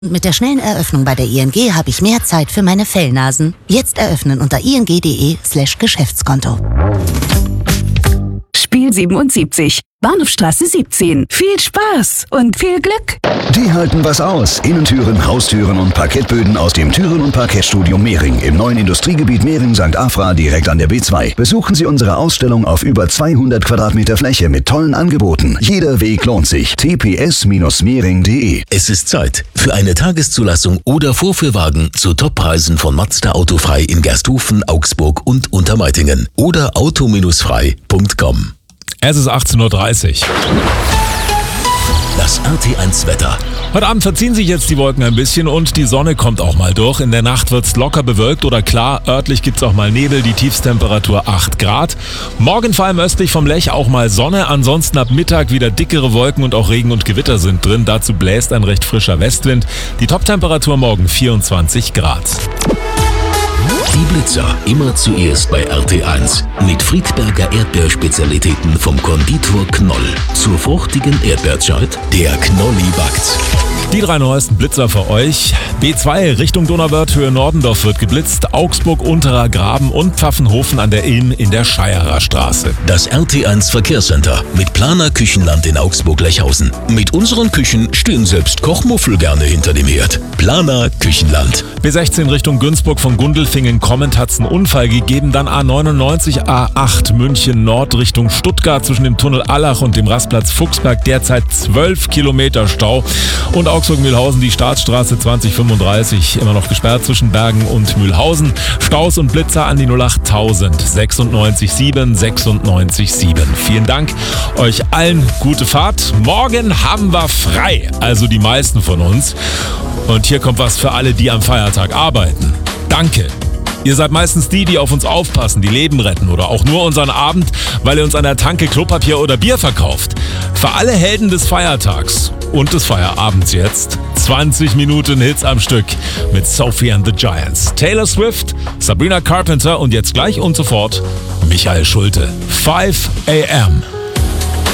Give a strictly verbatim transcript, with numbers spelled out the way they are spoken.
Mit der schnellen Eröffnung bei der I N G habe ich mehr Zeit für meine Fellnasen. Jetzt eröffnen unter ing.de slash Geschäftskonto. Spiel siebenundsiebzig, Bahnhofstraße siebzehn. Viel Spaß und viel Glück. Die halten was aus. Innentüren, Haustüren und Parkettböden aus dem Türen- und Parkettstudio Mehring im neuen Industriegebiet Mehring-Sankt Afra direkt an der B zwei. Besuchen Sie unsere Ausstellung auf über zweihundert Quadratmeter Fläche mit tollen Angeboten. Jeder Weg lohnt sich. t p s Bindestrich mehring punkt de. Es ist Zeit für eine Tageszulassung oder Vorführwagen zu Toppreisen von Mazda Autofrei in Gersthofen, Augsburg und Untermeitingen oder auto frei punkt com. Es ist achtzehn Uhr dreißig. Das R T eins Wetter. Heute Abend verziehen sich jetzt die Wolken ein bisschen und die Sonne kommt auch mal durch. In der Nacht wird's locker bewölkt oder klar, örtlich gibt's auch mal Nebel, die Tiefstemperatur acht Grad. Morgen vor allem östlich vom Lech auch mal Sonne, ansonsten ab Mittag wieder dickere Wolken und auch Regen und Gewitter sind drin. Dazu bläst ein recht frischer Westwind. Die Toptemperatur morgen vierundzwanzig Grad. Die Blitzer immer zuerst bei R T eins mit Friedberger Erdbeerspezialitäten vom Konditor Knoll. Zur fruchtigen Erdbeerzeit, der Knolli backt. Die drei neuesten Blitzer für euch. B zwei Richtung Donauwörth, Höhe Nordendorf wird geblitzt. Augsburg, Unterer Graben und Pfaffenhofen an der Ilm in der Scheierer Straße. Das R T eins Verkehrscenter mit Planer Küchenland in Augsburg-Lechhausen. Mit unseren Küchen stehen selbst Kochmuffel gerne hinter dem Herd. Planer Küchenland. B sechzehn Richtung Günzburg von Gundelfingen kommend hat's einen Unfall gegeben. Dann A neunundneunzig A acht München Nord Richtung Stuttgart zwischen dem Tunnel Allach und dem Rastplatz Fuchsberg. Derzeit zwölf Kilometer Stau. Und Augsburg-Mühlhausen, die Staatsstraße zwanzig fünfunddreißig, immer noch gesperrt zwischen Bergen und Mühlhausen. Staus und Blitzer an die null acht tausend sechsundneunzig sieben sechsundneunzig sieben. Vielen Dank euch allen, gute Fahrt. Morgen haben wir frei, also die meisten von uns. Und hier kommt was für alle, die am Feiertag arbeiten. Danke. Ihr seid meistens die, die auf uns aufpassen, die Leben retten oder auch nur unseren Abend, weil ihr uns an der Tanke Klopapier oder Bier verkauft. Für alle Helden des Feiertags und des Feierabends jetzt zwanzig Minuten Hits am Stück mit Sophie and the Giants, Taylor Swift, Sabrina Carpenter und jetzt gleich und sofort Michael Schulte. five a m